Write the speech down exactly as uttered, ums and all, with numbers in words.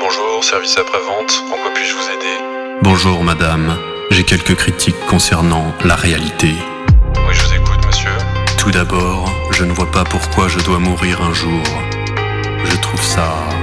Bonjour, service après-vente, en quoi puis-je vous aider? Bonjour madame, j'ai quelques critiques concernant la réalité. Oui, je vous écoute, monsieur. Tout d'abord, je ne vois pas pourquoi je dois mourir un jour. Je trouve ça